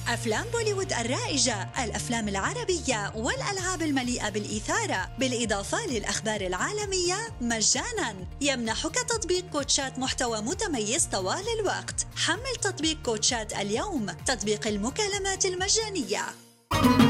أفلام بوليوود الرائجة، الأفلام العربية والألعاب المليئة بالإثارة، بالإضافة للأخبار العالمية مجاناً. يمنحك تطبيق كوتشات محتوى متميز طوال الوقت. حمل تطبيق كوتشات اليوم، تطبيق المكالمات المجانية.